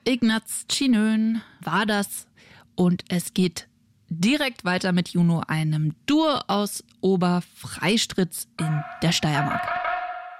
Ignaz Chinön war das. Und es geht direkt weiter mit Juno, einem Duo aus Oberfreistritz in der Steiermark.